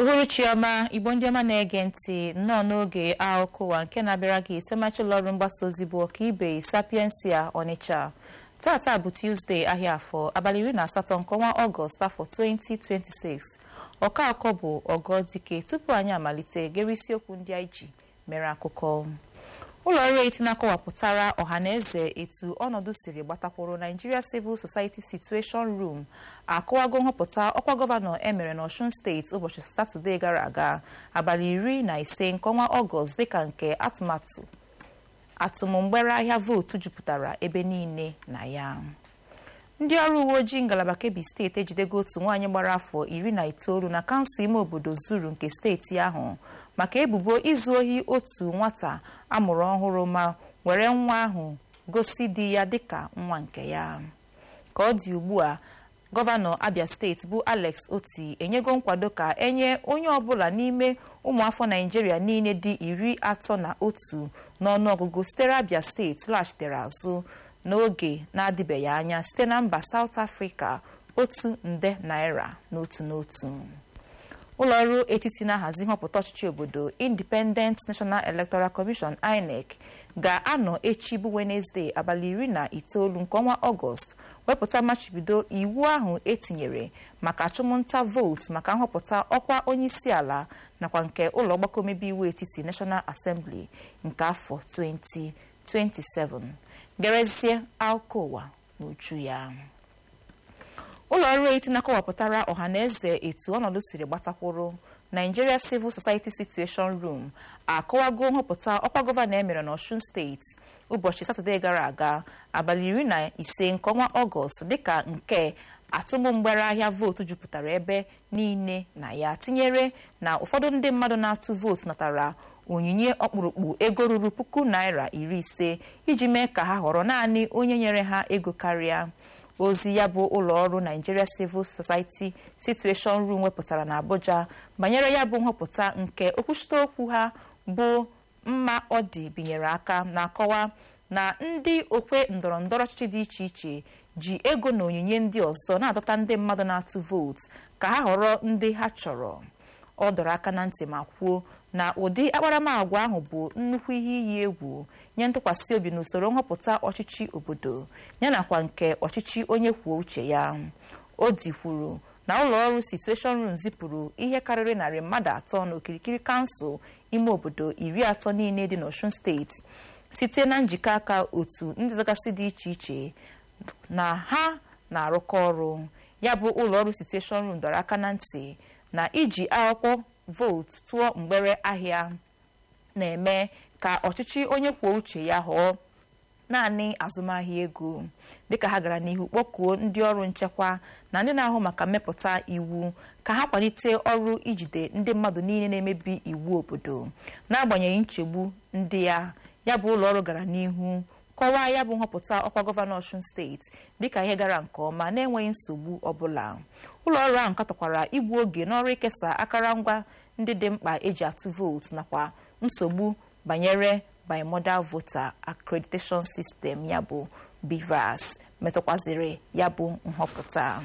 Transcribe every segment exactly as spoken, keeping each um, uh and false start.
Uhuruchi ọma Igbo ndị ọma na-ege ntị nnọọ n'oge akụkọ ụwa nke na-abịara gị isemachi ụlọ ọrụ mgbasa ozi bụ Ọkaibe Sapiensia Onitsha. Tata bụ Tuesday ahịa afọ abalị iri na asatọ nke ọnwa Ọgọst afọ twenty twenty-six. Ọka akọ bụ Ọgọdike. Tupu anyị amalite gere isiokwu ndị anyị ji mere akụkọ. Ụlọ ọrụ eti na-akọwapụtara ọhaneze etu ọnọdụ siri gbatakwuru Nigeria Civil Society Situation Room akọwago nhọpụta ọkwa gọvanọ emere n'Ọshun steeti ụbọchị Satọde gara aga abalị iri na ise nke ọnwa Ọgọst dịka nke atụmatụ atụmụmgbere ahịa vootu jupụtara ebe niile na ya. Ndị ọrụ uwe ojii ngalaba Kebbi steeti ejidego otu nwaanyị gbara afọ iri na itoolu na kansụl ime obodo Zuru nke steeti ahụ maka ebubo izu ohi otu nwata amụrụ ọhụrụ ma were nwa ahụ gosi di ya dịka nwa nke ya. Ka ọ dị ugbu a, gọvanọ Abia steeti bụ Alex Oti enyego nkwado ka enye onye ọbụla n'ime ụmụafọ Naijiria niile dị iri atọ na otu n'ọnụọgụgụ sitere Abia steeti laghachitere azụ n'oge na-adịbeghị anya site na mba South Africa otu nde naira n'otu n'otu. Ụlọ ọrụ etiti na-ahazi nhọpụta ọchịchị obodo Independent National Electoral Commission I N E C ga-anọ echi bụ Wednesday abalị iri na itoolu nke ọnwa Ọgọst wepụta machibido iwu ahụ etinyere maka achụmnta vootu maka nhọpụta ọkwa onyeisi ala nakwa nke ụlọ ọgbakọ omebe iwu etiti National Assembly nke afọ twenty twenty-seven. Gerezie akụkọ ụwa n'uju ya. Ụlọ ọrụ eti na-akọwapụtara ọhaneze etu ọnọdụ siri gbatakwuru Nigeria Civil Society Situation Room akọwago nhọpụta ọkwa gọvanọ emere n'Ọshun steeti ụbọchị Satọde gara aga abalị iri na ise nke ọnwa Ọgọst dịka nke atụmụmgbere ahịa vootu jupụtara ebe niile na ya, tinyere na ụfọdụ ndị mmadụ na-atụ vootu natara onyinye ọkpụrụkpụ ego ruru puku naira iri ise iji mee ka ha họrọ naanị onye nyere ha ego karịa. Ozi ya bụ ụlọ ọrụ Nigeria Civil Society Situation Room wepụtara na Abuja banyere ya bụ nhọpụta nke okwuchite okwu ha bụ Mma Ọdị binyere aka na-akọwa na ndị okwe ndọrọ ndọrọ ọchịchị dị iche iche ji ego na onyinye ndị ọzọ na-adọta ndị mmadụ na-atụ vootu ka ha họrọ ndị ha chọrọ. Ọ dọrọ aka na ntị ma kwuo na ụdị akparamagwa ahụ bụ nnukwu ihe iyi egwu nye ntụkwasị obi n'usoro nhọpụta ọchịchị obodo yanakwa nke ọchịchị onye kwuo uche ya. O kwuru na ụlọ ọrụ Situation Room zipụrụ ihe karịrị narị mmadụ atọ n'okirikiri kansụl ime obodo iri atọ niile dị n'Ọshun steeti site na njikọ aka otu ndị ọzọgasị dị iche iche na ha na-arụkọ ọrụ. Ya bụ ụlọ ọrụ Situation Room dọrọ aka na ntị na iji akwụkwọ vootu tụọ mgbere ahịa na-eme ka ọchịchị onye kwuo uche ya ghọọ naanị azụmahịa ego, dịka ha gara n'ihu kpọkuo ndị ọrụ nchekwa na ndị na-ahụ maka mmepụta iwu ka ha kwalite ọrụ ijide ndị mmadụ niile na-emebi iwu obodo. N'agbanyeghị nchegbu ndị ya, ya bụ ụlọ ọrụ gara n'ihu kọwaa ya bụ nhọpụta ọkwa gọvanọ Ọshun steeti dịka ihe gara nke ọma na-enweghị nsogbu ọbụla. Ụlọ ọrụ ahụ katọkwara igbu oge n'ọrụ ikesa akara ngwa ndị dị mkpa eji atụ vootu nakwa nsogbu banyere Bimodal Voter Accreditation System ya bụ B V A S metụkwaziri ya bụ nhọpụta.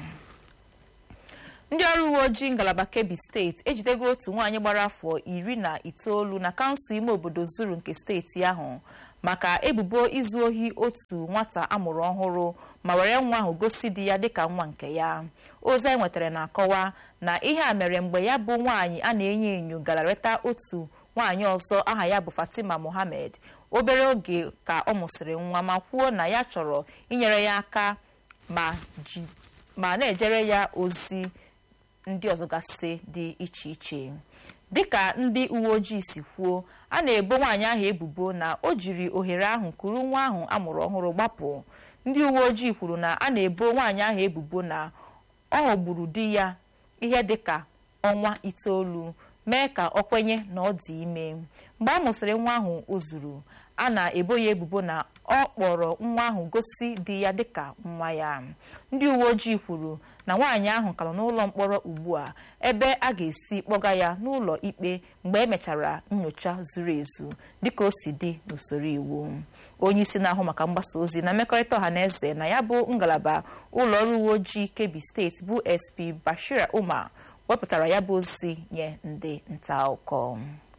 Ndị ọrụ uwe ojii ngalaba Kebbi steeti ejidego otu nwaanyị gbara afọ iri na itoolu na kansụl ime obodo Zuru nke steeti ahụ maka ebubo izu ohi otu nwata amụrụ ọhụrụ ma were nwa ahụ gosi di ya dịka nwa nke ya. Ozi anyị nwetara na-akọwa na ihe a mere mgbe ya bụ nwaanyị a na-enyo enyo gara leta otu nwaanyị ọzọ aha ya bụ Fatima Mohammed obere oge ka ọ mụsịrị nwa ma kwuo na ya chọrọ inyere ya aka ma ji ma na-ejere ya ozi ndị ọzọ gasị dị iche iche. Dịka ndị uwe ojii si kwuo, a na-ebo nwaanyị ahụ ebubo na o jiri ohere ahụ kuru nwa ahụ amụrụ ọhụrụ gbapụ. Ndị uwe ojii kwuru na a na-ebo nwaanyị ahụ ebubo na ọ ghọgburu di ya ihe dịka ọnwa itoolu mee ka ọ kwenye na ọ dị ime. Mgbe a mụsịrị nwa ahụ o zuru, a na-ebo ya ebubo na ọ kpọrọ nwa ahụ gosi di ya dịka nwa ya. Ndị uwe ojii kwuru na nwaanyị ahụ ka nọ n'ụlọ mkpọrọ ugbu a ebe a ga-esi kpọga ya n'ụlọ ikpe mgbe emechara nyocha zuru ezu dịka o si dị n'usoro iwu. Onye isi na-ahụ maka mgbasa ozi na mmekọrịta ọha na eze na ya bụ ngalaba ụlọ ọrụ uwe ojii Kebbi steeti bụ S P Bashir Umar wepụtara ya bụ ozi nye ndị nta akụkọ.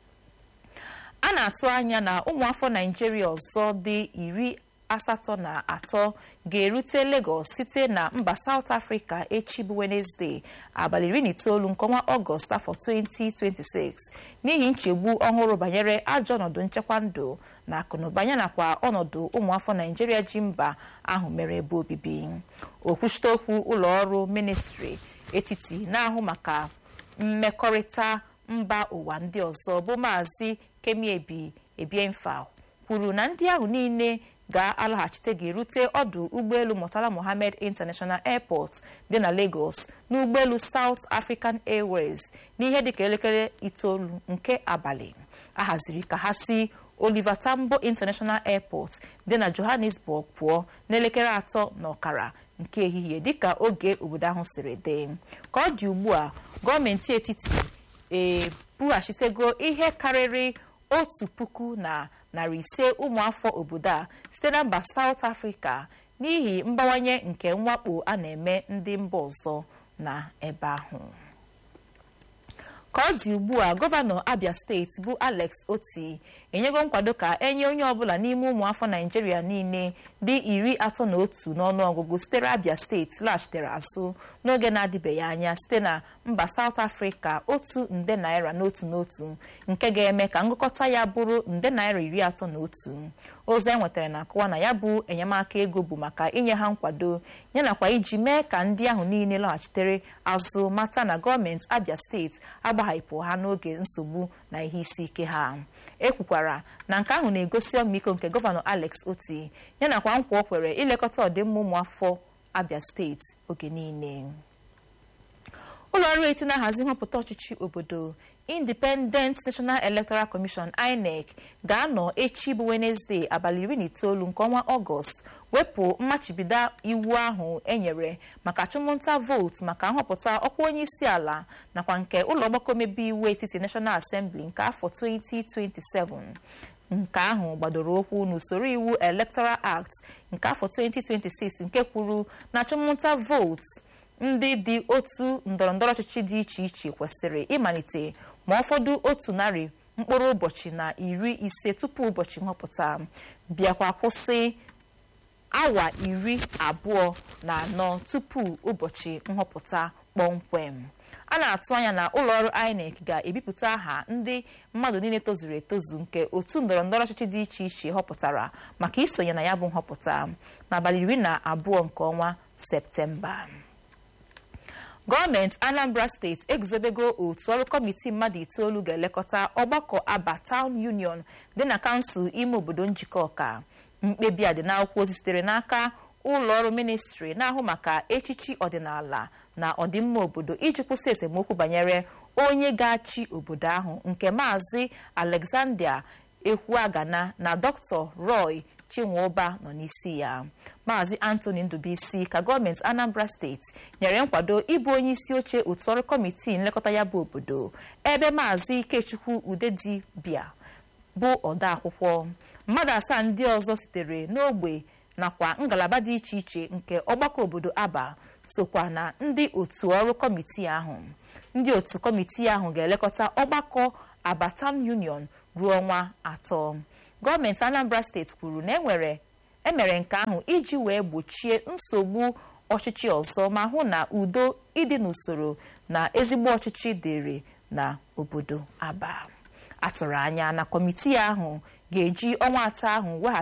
A na-atụ anya na ụmụafọ Naịjirịa ọzọ dị iri asatọ na atọ ga-erute Lagos site na mba South Africa echi bụ Wednesday abalị iri na itoolu nke ọnwa Ọgọst afọ twenty twenty-six n'ihi nchegbu ọhụrụ banyere ajọ ọnọdụ nchekwa ndụ na akụnụba ya nakwa ọnọdụ ụmụafọ Naịjirịa ji mba ahụ mere ebe obibi. Okwuchite okwu ụlọ ọrụ ministri etiti na-ahụ maka mmekọrịta mba ụwa ndị ọzọ bụ Maazị Kemi Ebi Ebiemfa kwuru na ndị ahụ niile ga-alaghachite ga-erute ọdụ ụgbọelu Murtala Mohammed International Airport dị na Lagos n'ụgbọelu South African Airways n'ihe dịka elekere itoolu nke abalị. A haziri ka ha si Oliver Tambo International Airport dị na Johannesburg pụọ n'elekere atọ na ọkara nke ehihie dịka oge obodo ahụ siri dị. Ka ọ dị ugbu a, gọọmenti etiti ebughachitego ihe karịrị otu puku na narị ise ụmụafọ obodo a site na mba South Africa n'ihi mbawanye nke mwakpo a na-eme ndị mba ọzọ na ebe ahụ. Ka ọ dị ugbu a, gọvanọ Abia steeti bụ Alex Oti enyego nkwado ka enye onye ọbụla n'ime ụmụafọ Naịjirịa niile dị iri atọ na otu n'ọnụọgụgụ sitere Abia steeti laghachitere azụ n'oge na-adịbeghị anya site na mba South Africa otu nde naira n'otu n'otu nke ga-eme ka ngụkọta ya bụrụ nde naira iri atọ na otu. Ozi e nwetara na-akọwa na ya bụ enyemaka ego bụ maka inye ha nkwado ya nakwa iji mee ka ndị ahụ niile lọghachitere azụ mata na gọọmenti Abia steeti agbaghapụ ha n'oge nsogbu na ihe isi ike ha. Ekwukwara na nke ahụ na-egosi ọmịiko nke gọvanọ Alex Oti ya nakwa nkwa o kwere ilekọta ọdịmma ụmụafọ Abia steeti oge niile. Ụlọ ọrụ eti na-ahazi nhọpụta ọchịchị obodo Independent National Electoral Commission I N E C ga-anọ echi bụ Wednesday abalị iri na itoolu nke ọnwa Ọgọst wepụ mmachibido iwu ahụ enyere maka achụmnta vootu maka nhọpụta ọkwa onye isi ala nakwa nke ụlọ ọgbakọ omebe iwu etiti National Assembly nke afọ twenty twenty-seven. Nke ahụ gbadoro okwu n'usoro iwu Electoral Act nke afọ twenty twenty-six nke kwuru na achụmnta vootu ndị dị otu ndọrọndọrọ ọchịchị dị iche iche kwesịrị ịmalite ma ụfọdụ otu narị mkpụrụ ụbọchị na iri ise tupu ụbọchị nhọpụta bịakwa kwụsị awa iri abụọ na anọ tupu ụbọchị nhọpụta kpọmkwem. A na-atụ anya na ụlọọrụ I N E C ga-ebipụta aha ndị mmadụ niile tozuru etozu nke otu ndọrọndọrọ ọchịchị dị iche iche họpụtara maka isonye na ya bụ nhọpụta n'abalị iri na abụọ nke ọnwa Septemba. Gọọmenti Anambra steeti eguzobego otu ọrụ kọmitii mmadụ itoolu ga-elekọta ọgbakọ Aba Town Union dị na kansụl ime obodo Njikọ Ọka. Mkpebi a dị n'akwụkwọ ozi sitere n'aka ụlọ ọrụ ministri na-ahụ maka echichi ọdịnala na ọdịmma obodo iji kwụsị esemokwu banyere onye ga-achị obodo ahụ nke Maazị Alexander Ekwuagana na Doctor Roy Chinwoba nọ n'isi ya. Maazị Anthony Ndubuisi ka gọọmenti Anambra steeti nyere nkwado ịbụ onye isi oche otu ọrụ kọmitii nlekọta ya bụ obodo ebe Maazị Ikechukwu Udedibia bụ ọda akwụkwọ. Mmadụ asaa ndị ọzọ sitere n'ogbe nakwa ngalaba dị iche iche nke ọgbakọ obodo Aba sokwa na ndị otu ọrụ kọmitii ahụ. Ndị otu kọmitii ahụ ga-elekọta ọgbakọ Aba Town Union ruo ọnwa atọ. Gọọmenti Anambra steeti kwuru na enwere emere nke ahụ iji wee gbochie nsogbu ọchịchị ọzọ ma hụ na udo ịdị n'usoro na ezigbo ọchịchị dịrị na obodo Aba. Atụrụ anya na kọmitii ahụ ga-eji ọnwa atọ ahụ weghachi